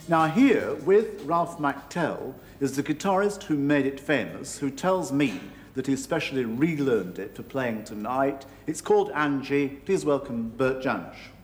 Now here, with Ralph McTell, is the guitarist who made it famous, who tells me that he specially relearned it for playing tonight. It's called Angie. Please welcome Bert Janisch.